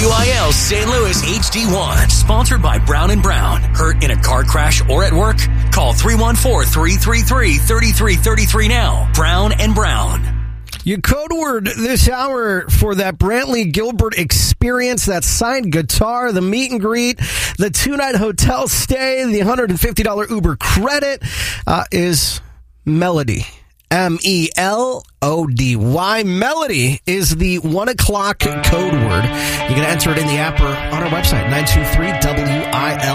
WIL St. Louis HD1. Sponsored by Brown & Brown. Hurt in a car crash or at work? Call 314-333-3333 now. Brown & Brown. Your code word this hour for that Brantley Gilbert experience, that signed guitar, the meet and greet, the 2-night hotel stay, the $150 Uber credit is Melody. MELODY. Melody is the 1 o'clock code word. You can enter it in the app or on our website, 923-WIL.